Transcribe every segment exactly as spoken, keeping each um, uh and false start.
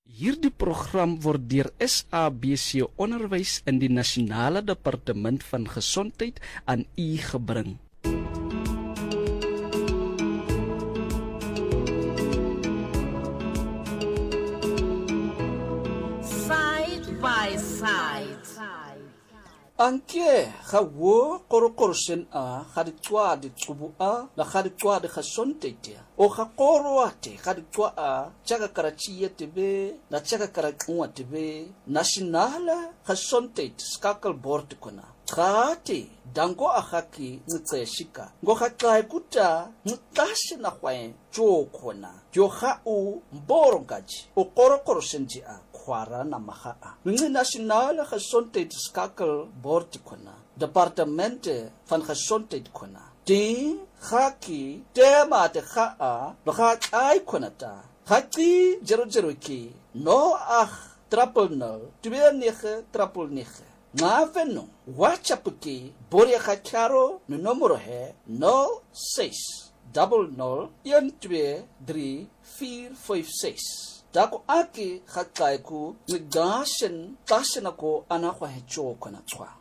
Hierdie program word deur S A B C Onderwys in die Nasionale Departement van Gesondheid aan u gebring. Side by side. Anke gawo korokorsen a gaditswa ditsubu a la gaditswa de gesondheid o gakorwate gaditswa a tjaka karachi tebe na tjaka karakwa tebe nasionale gesondheid skakelbord kona gate dango agaki ngitseshika ngo gakai kuta ngtashi na kwae jokona joga u mborongaji o korokorsen ji a kwara na maga a nasionale gesondheid skakelbord kona departemente van gesondheid kona die haki tema te gaa lo ga ai konata haki zero zero ki no ag triple nul twee nege triple nege ngaveno wachapuki boria khacharo no numero he nul ses double nul one two three four five six dako aki khakai ku ngashen tashena ko anakwa hecho kona tswa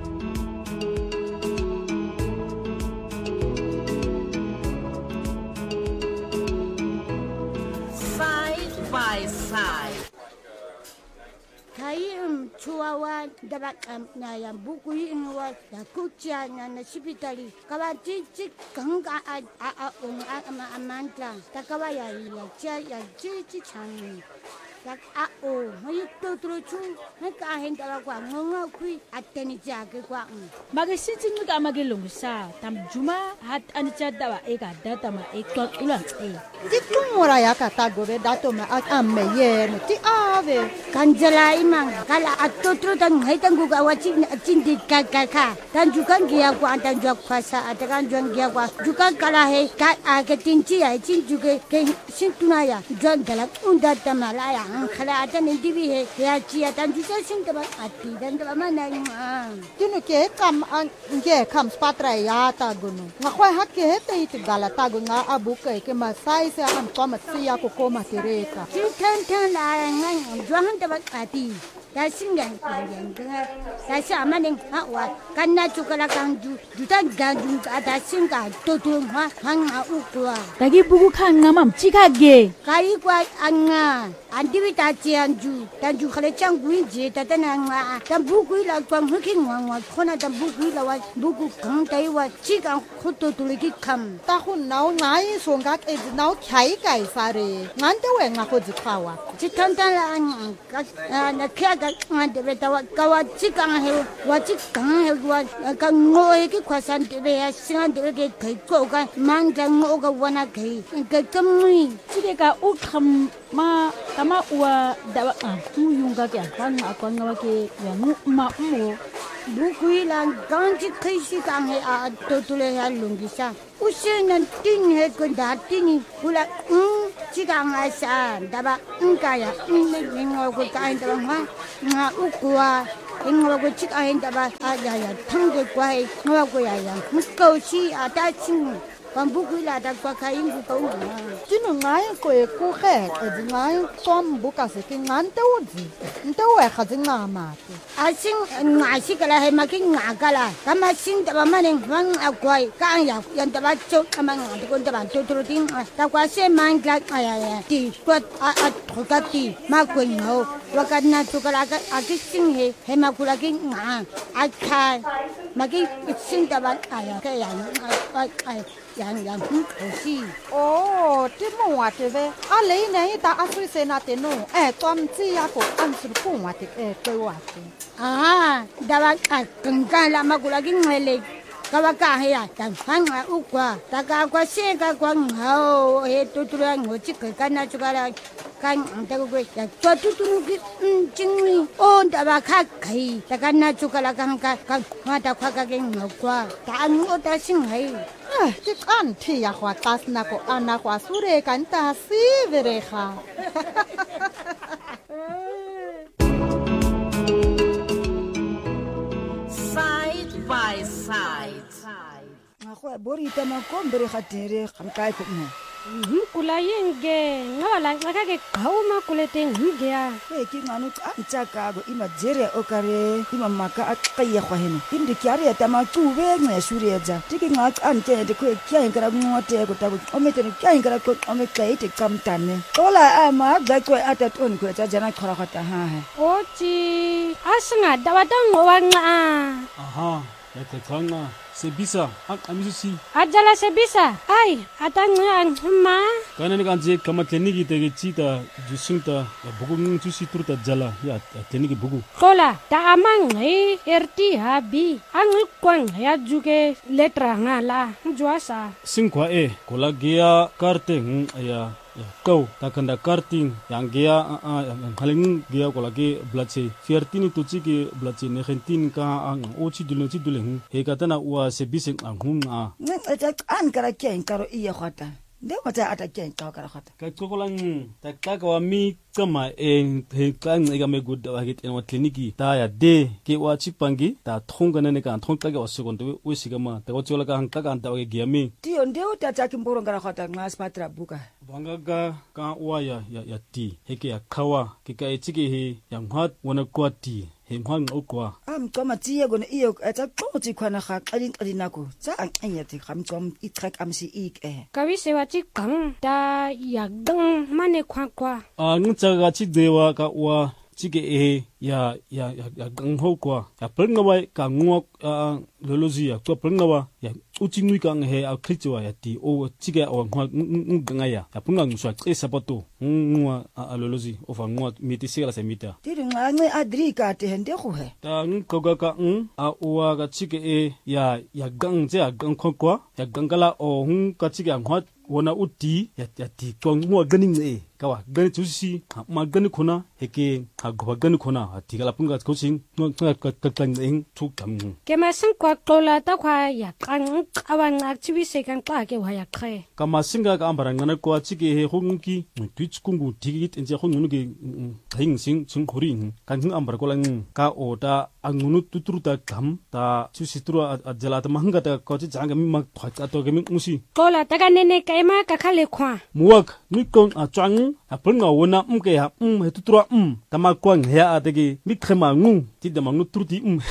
By side. Kayim chuawa dabakam na yang buku ini wa ya kucia na na sipitali kawa cici kanga a a a ung a ama amantla takawa ya ya cia ya cici chani tak a o mai to tro chu na ka hen dala kwa ngonga kui ateni jage kwa magisithi nika magelungisa tam juma hat anicha dawa eka data ma ekot ulan e Tikumura ya katagobe dato ma amme yer ti ave kanjala imang kala atotro dan haitan guga wachi cindi kakaka dan juga gia kwa dan juga kwasa atakan juga gia kwa juga kala he ka aketinci ya cin juga ke sintunaya jon dalak unda tamalaya kala atan indivi he ya cia dan juga sintaba ati dan taba mana tinu ke kam nge kam spatra ya tagono ngakwa hakke he te it gala tago nga abuke ke masai se am toma sia ko koma tereka tan tan la ngang juang taba ati da singan yang dengar da sama ning hawa kanna cukala kang ju jutan ganjung ada singa totong ha hang ukwa tagi buku kan ngamam cikage kai kwa anga andiwi ta cianju dan ju khale chang guinje ta tananga dan buku la kwang huking wang khona dan buku la wa buku kang tai wa cikang khoto tuliki kam ta hun nau ngai songa e nau khai kai sare ngante we ngako jikhawa citantan la na kya ngante beta wa kawa cikang he wa cikang he wa kang ngoe ki kwasan te be singan te ke kai ko ka mang jang ngo ka wana kai ka kamui cikeka ukham ma kama ua dawa ah tu yunga kya kan akon ngawa ke yang ma mo buku ilang ganti kaisi kang he a totule ya lungisa usinan tin he ko datini pula um cikang asa daba ngkaya ni ngo ko kain daba ha nga ukwa ngo ko cikang daba ada ya thangge kwai ngo ko ya ya ko si ada chin Pambuku la da kwa kain ku ko tinu ngai ko e ku khe e ngai som buka se ki ngante uzi nte we khazi ngama asin ngasi kala he makin ngakala kama sin da manen wang akwai kan ya yan da ba chok kama ngati ko da ba tuturu tin ta kwa se man ga aya ya ti ko a a thokati ma ko ngo wakana chukala ka akisin he he makula ki nga akha makin sin da ba aya ka ya ai yang yang kosi oh timo wateve ale nei ta afrise na teno e tom ti ya ko ansur ko wate e ko wate ah dawa kangka la makula ki ngele kawaka he ya tan hanga ukwa taka kwa se ka kwa ngao he tutura ngochi ka na chukara kan tago ko ya tutunu ki jingni on dawa ka kai taka na chukala kan ka kan mata kwa ka ke ngokwa ta ngo ta sing hai ah ti kan ti ya kwa tas na ko ana kwa sure kan ta si vereha Side by side. Ngakho bori tama ko mbere khatere kan kai ko mo Kula yenge ngawala ngakake kauma kuleteng ngea. Hey ki nganu antaka go ima jere okare ima maka akaya kwa heno. Indi kiari ya tama tuwe ngaya shuriyeja. Tiki ngak ante de kwe kia ingara ngote ko tabu. Omete ni kia ingara ko omete ite kamtane. Ola ama gakwe atat on kwe jana kora kota ha he. Ochi asinga dawadang wanga. Aha, ya tekanga. Sebisa, ak amisusi. Ajala sebisa. Ai, atang ma. Kana ni kanje kama kliniki tege cita jusinta buku ngjusi turta jala ya kliniki buku. Kola, ta amang ngai erti habi. Ang kwang ya juke letra ngala juasa. Singkwa e kola gea karte ng ya ya kau takanda karting yang gea yang haling gea kola ge blache fiertini tuchi ke blache ne khentin ka ang ochi dulno chi duleng he katana wa se biseng ang hun a ne ta an kara ken karo iya khata de mata ata ken ka kara khata ka kokolang tak tak wa mi kama en he kan ega me good wa git en wa kliniki ta ya de ke wa chi pangi ta thong kana ne kan thong ta ga osegon to we sigama ta ko chola ka hang ta kan ta ge giami ti on de ta ta kim borong kara khata ngas patra buka Wangaga ka wa ya ya ya ti heke ya kawa ke ka etike he yang hat wana kwati he ngwang okwa am koma tiye gona iyo eta koti kwana kha qalin qalinako sa ang anyati kham kom itrek am si ik e Kawi sewa chi kang da ya gang mane kwa kwa. a ngcha ga chi dewa ka wa chike e ya ya ya gang ho kwa ya prenga wa ka ngok lolozi ya ko prenga wa ya uchi ngui kang he a khrichwa ya ti o chike o nganga ya ya punga nguswa e sapato ngwa a lolozi o fa ngwa miti sela se mita ti ngane adrika te hende khu he ta ngkoga ka ng a uwa ga chike e ya ya gang je a gang kho kwa ya gangala o hun ka chike ngwa wona uti ya ya ti ko ngwa ganing e kawa gani chusi ma gani khona heke ha go gani khona ti kala punga ko sing no ka ka ka ing thu kam Ke masang kwa tola ta kwa ya kang awang aktivi se kang pa ke wa ya khe. kama singa ka ambara ngana ko chike he hongi twitch kungu tigit enje hongu ge hing sing chung khori kan hing ambara ko lang ka oda angunu tutruta kam ta chusi tru ajala ta mahanga ta ko chi jang mi mak thwa to ge mi musi Tola ta ka nene kai ma ka khale khwa. muak ni kon a chang a punga wona um ke ha um he tutru um tama kwang he a de ge mi khema ngu ti de mangu truti um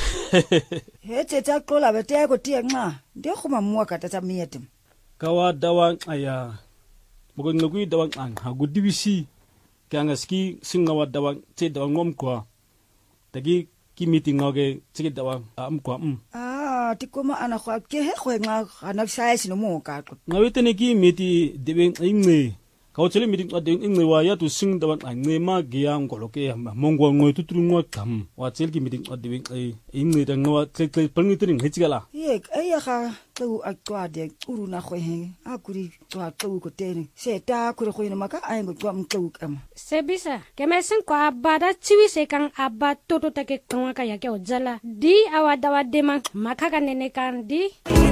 he te ta kola be te ko ti nga de khuma muaka ta ta mietim kawa dawa aya bugo ngui dawa ang ha gudibisi kanga ski singa wa dawa te dawa ngom kwa tagi ki meeting ngoge chike dawa am kwa um ah ti koma ana khwa ke he khwe nga ana sai sino mo ka ngawete ne ki meti debe ingne kawchele meeting ade ingne wa ya tu sing dawa ngne ma giang ko loke mongwa ngoi tu tru ngwa kam wa chel ki meeting ade ai ingne da ngwa tle tle pangi tring hechigala ye ai kha tu akwa de uru na khwe he akuri to tu ko te se ta kuri khwe no maka ai ngo twam tu kam Sebisa ke masang kwa abada chiwi se kang abba toto ta ke kang ka ya ke ojala di awada wa de ma makha ka nene kan di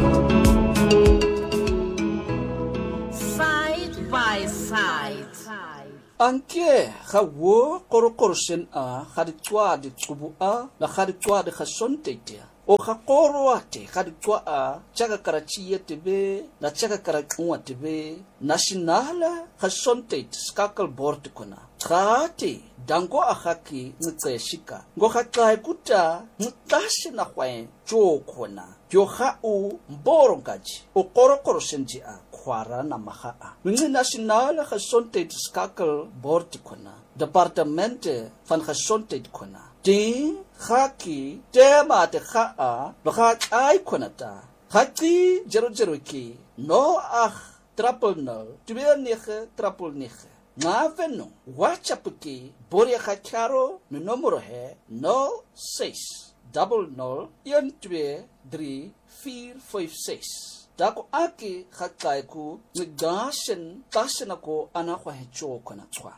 Side by side. Anke khawo korokorsen a khaditwa de tsubu a la khaditwa de khasonte tia o khakoro ate khaditwa a chaga karachi yetebe na chaga karakwa tebe national khasonte skakal board kona khati dango akhaki ngceshika ngo khakai kuta mtashi na khwe jo khona yo kha u mborongaji o korokorsen ji a khwara na maha a national khasonte skakal board kona departamente van gesondheid kona die khaki tema te kha a lo kha ai kona ta khaki zero zero ki no ach triple nol twee nege triple nege nga veno whatsapp ki boria khacharo no numero he nol ses double nol one two three four five six dako aki khakai ku ngashen tasena ko ana kwa hecho kona tswa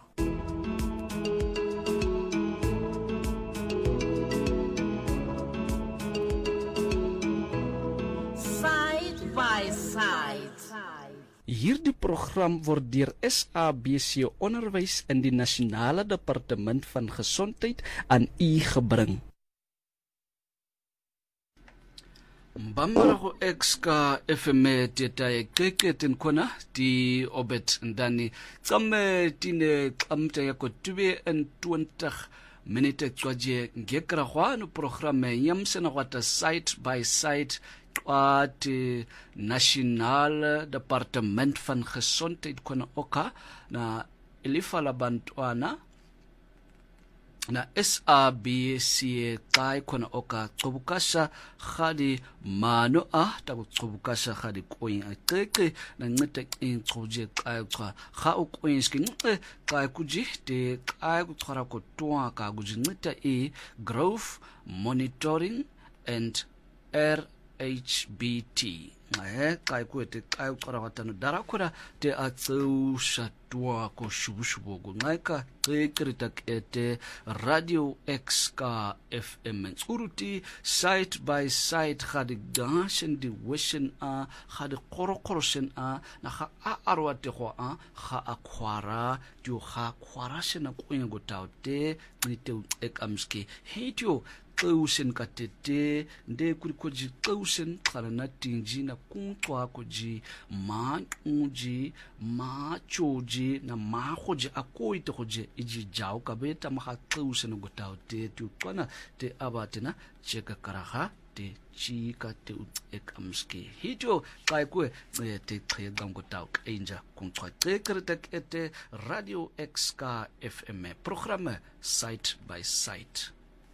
Side by side. Hierdie program word deur S A B C Onderwys in die Nasionale Departement van Gesondheid aan u gebring. Mbamarago X ka F M teta e keke ten kona di obet ndani tsame tine klamta ya kotube en twintig minute twaje ngekra khwano programme yamsena kwata site by site at National Departement van Gesondheid kona oka na ilifala bantwana na S A B C kai kona oka chobukasha khadi mano a tabu chobukasha khadi koyin aqeqe na ncete inchoje kai cha kha ukoyinski ncete kai kuji te kai kuthara ko twa ka kuji ncete e growth monitoring and R H B T eh kai kuete kai uthara watano darakura te atseu shatwa ko shubushubo go ngaika Kritak ete Radio X ka F M uruti site by site khadi gansen di wischen a khadi korokorosen a na kha a arwate go a kha akwara ju kha kwara sena kwingo taute nite ekamski hityo Klausen katete nde kurikoji klausen khala na tinji na kuntwa koji ma unji ma choji na ma khoji akoite khoji iji jaw kabeta ma klausen gotaute tu kwana te abatena cheka karaha te chika te ekamski hityo kaikwe te qhegam gotaw enja kuntwa tekretek ete Radio X ka F M programme site by site.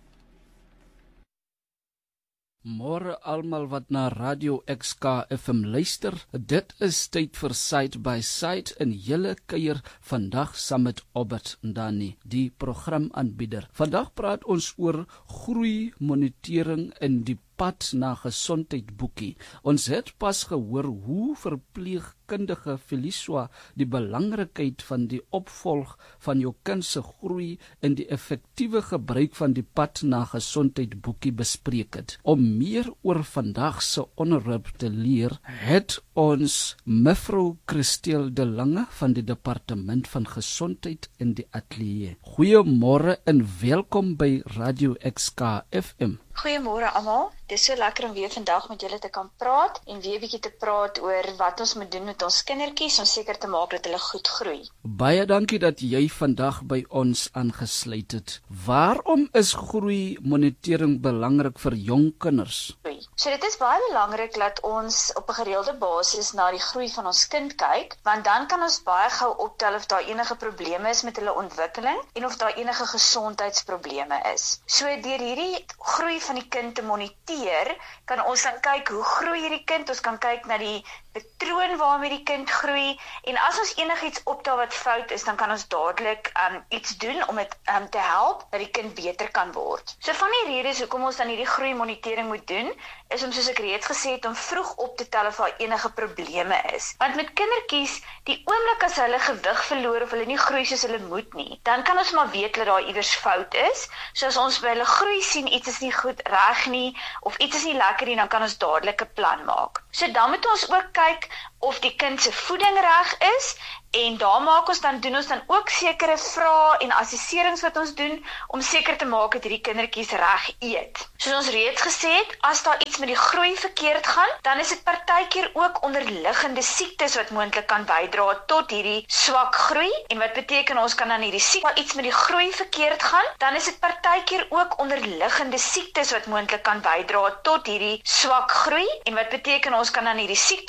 Môre almal wat na Radio X K F M luister, dit is tyd vir Site by Site in julle kuier vandag saam met Obert Ndani, die programaanbieder. Vandag praat ons oor groei monitering in die pad na gesondheid boekie. Ons het pas gehoor hoe verpleegkundige Feliswa die belangrikheid van die opvolg van jou kind se groei en die effektiewe gebruik van die pad na gesondheid boekie bespreek het. Om meer oor vandag se onderwerp te leer, het ons mevrou Christel de Lange van die Departement van Gesondheid in die ateljee. Goeiemôre en welkom by Radio X K F M. Goeiemôre almal. Dit is so lekker om weer vandag met julle te kan praat en weer 'n bietjie te praat oor wat ons moet doen met ons kindertjies om seker te maak dat hulle goed groei. Baie dankie dat jy vandag by ons aangesluit het. Waarom is groei monitering belangrik vir jong kinders? So dit is baie belangrik dat ons op 'n gereelde basis na die groei van ons kind kyk, want dan kan ons baie gou optel of daar enige probleme is met hulle ontwikkeling en of daar enige gesondheidsprobleme is. So deur hierdie groei van die kind te moniteer, kan ons dan kyk hoe groei hierdie kind, ons kan kyk na die patroon waarmee die kind groei, en as ons enigiets optel wat fout is, dan kan ons dadelik um, iets doen om dit um, te help dat die kind beter kan word. So van die redes hoekom ons dan hierdie groei monitering moet doen, is om, soos ek reeds gesê het, om vroeg op te tel of daar enige probleme is. Want met kindertjies, die oomblik as hulle gewig verloor of hulle nie groei soos hulle moet nie, dan kan ons maar weet dat daar iewers fout is. So as ons by hulle groei sien iets is nie goed reg nie of iets is nie lekker nie, dan kan ons dadelik 'n plan maak. So dan moet ons ook kyk of die kind se voeding reg is, en daar maak ons dan doen ons dan ook sekere vrae en assesserings wat ons doen om seker te maak dat hierdie kindertjies reg eet. Soos ons reeds gesê het, as daar iets met die groei verkeerd gaan, dan is dit partykeer ook onderliggende siektes wat moontlik kan bydra tot hierdie swak groei, en wat beteken ons kan dan hierdie siekte iets met die groei verkeerd gaan, dan is dit partykeer ook onderliggende siektes wat moontlik kan bydra tot hierdie swak groei, en wat beteken ons kan dan hierdie siekte